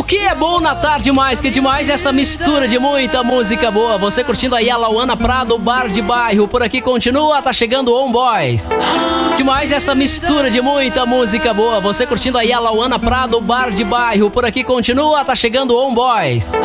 que é bom na tarde mais que demais, essa mistura de muita música boa. Você curtindo aí a Lauana Prado, Bar de Bairro. Por aqui continua, tá chegando o On Boys. Demais essa mistura de muita música boa. Você curtindo aí a Lauana Prado, Bar de Bairro. Por aqui continua, tá chegando o On Boys.